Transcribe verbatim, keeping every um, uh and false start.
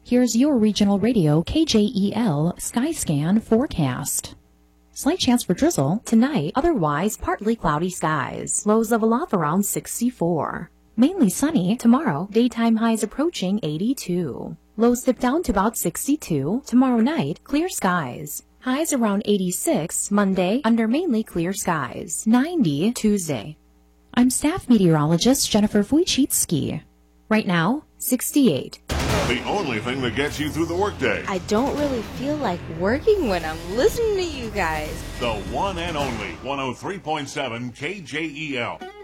Here's your regional radio K J E L Skyscan forecast. Slight chance for drizzle tonight, otherwise partly cloudy skies. Lows level off around sixty-four. Mainly sunny tomorrow, daytime highs approaching eighty-two. Lows dip down to about sixty-two. Tomorrow night, clear skies. Highs around eighty-six Monday, under mainly clear skies. ninety Tuesday. I'm staff meteorologist Jennifer Wojcicki. Right now, sixty-eight. The only thing that gets you through the workday. I don't really feel like working when I'm listening to you guys. The one and only one oh three point seven K J E L.